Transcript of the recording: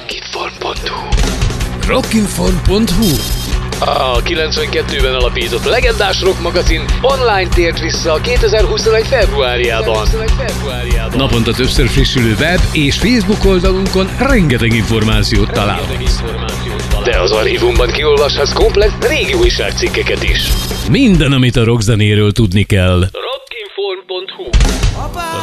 Rockinform.hu. Rockinform.hu. A 92-ben alapított legendás rock magazin online tért vissza a 2021 februárjában. Naponta többször frissülő web és Facebook oldalunkon rengeteg információt találhatsz. De az archívumban kiolvashatsz komplett régi újságcikkeket is. Minden, amit a rockzenéről tudni kell.